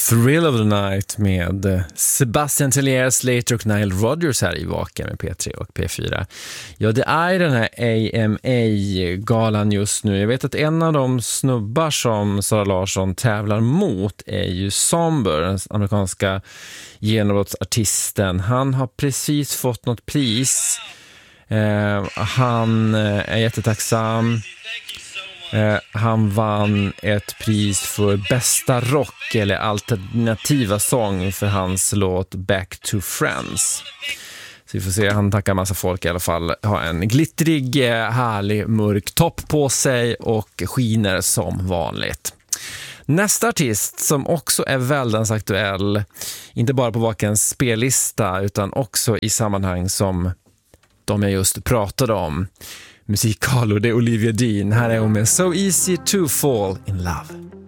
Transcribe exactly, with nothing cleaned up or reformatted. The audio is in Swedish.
Thrill of the Night med Sebastian Tellier, Slater och Nile Rodgers här i Vaken med P tre och P fyra. Ja, det är den här A M A-galan just nu. Jag vet att en av de snubbar som Sara Larsson tävlar mot är ju Somber, den amerikanska genombrottsartisten. Han har precis fått något pris. Eh, han är jättetacksam. Eh, han vann ett pris för bästa rock eller alternativa sång för hans låt Back to Friends. Så vi får se, han tackar massa folk i alla fall. Har en glittrig, härlig, mörk topp på sig och skiner som vanligt. Nästa artist som också är väldigt aktuell, inte bara på Vakens spellista utan också i sammanhang som de jag just pratade om. Musikalo, det är Olivia Dean. Här är hon med So Easy to Fall in Love.